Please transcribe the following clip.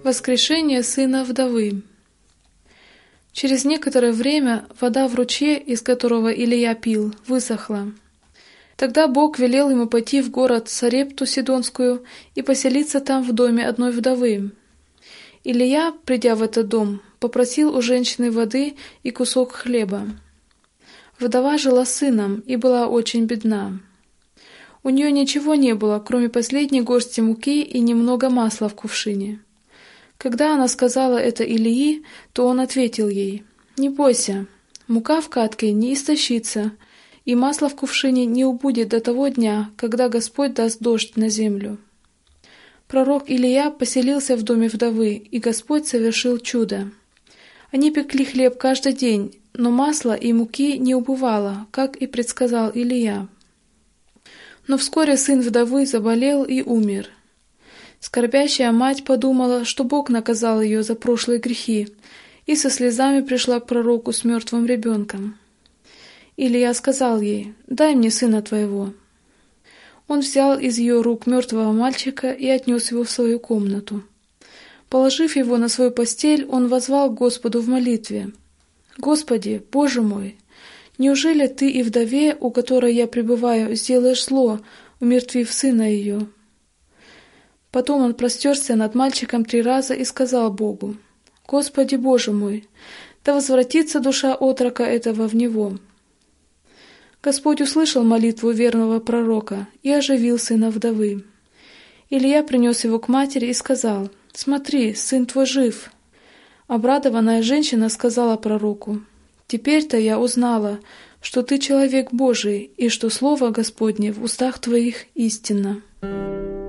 Воскрешение сына вдовы. Через некоторое время вода в ручье, из которого Илия пил, высохла. Тогда Бог велел ему пойти в город Сарепту Сидонскую и поселиться там в доме одной вдовы. Илия, придя в этот дом, попросил у женщины воды и кусок хлеба. Вдова жила с сыном и была очень бедна. У нее ничего не было, кроме последней горсти муки и немного масла в кувшине. Когда она сказала это Илии, то он ответил ей: «Не бойся, мука в катке не истощится, и масло в кувшине не убудет до того дня, когда Господь даст дождь на землю». Пророк Илия поселился в доме вдовы, и Господь совершил чудо. Они пекли хлеб каждый день, но масла и муки не убывало, как и предсказал Илия. Но вскоре сын вдовы заболел и умер. Скорбящая мать подумала, что Бог наказал ее за прошлые грехи, и со слезами пришла к пророку с мертвым ребенком. Илия сказал ей: «Дай мне сына твоего». Он взял из ее рук мертвого мальчика и отнес его в свою комнату. Положив его на свою постель, он воззвал к Господу в молитве: «Господи, Боже мой, неужели Ты и вдове, у которой я пребываю, сделаешь зло, умертвив сына ее?» Потом он простерся над мальчиком 3 раза и сказал Богу: «Господи, Боже мой, да возвратится душа отрока этого в него». Господь услышал молитву верного пророка и оживил сына вдовы. Илия принес его к матери и сказал: «Смотри, сын твой жив». Обрадованная женщина сказала пророку: «Теперь-то я узнала, что ты человек Божий, и что слово Господне в устах твоих истинно».